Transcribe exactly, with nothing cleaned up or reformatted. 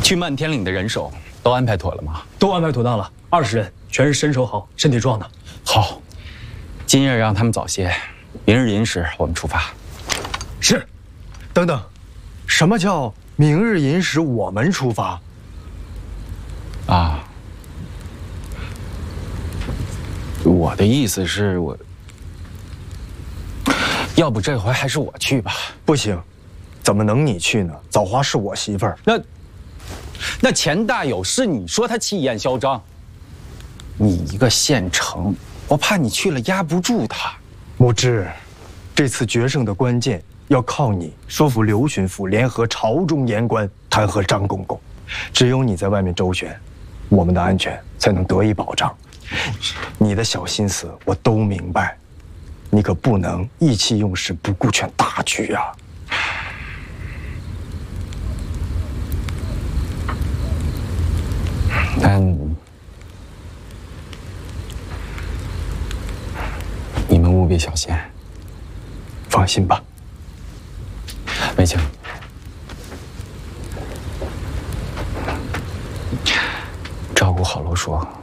去漫天岭的人手都安排妥了吗？ 都安排妥当了，二十人，全是身手好、身体壮的。 好，今夜让他们早些，明日寅时我们出发。 是。等等，什么叫明日寅时我们出发？ 啊，我的意思是我，要不这回还是我去吧？ 不行，怎么能你去呢？枣花是我媳妇儿。 那。 那钱大有是你说他气焰嚣张，你一个县城，我怕你去了压不住他。 木之，这次决胜的关键要靠你说服刘巡抚联合朝中言官弹劾张公公，只有你在外面周旋，我们的安全才能得以保障。你的小心思我都明白，你可不能意气用事，不顾全大局啊！ 但你们务必小心。 放心吧， 梅青，照顾好罗叔。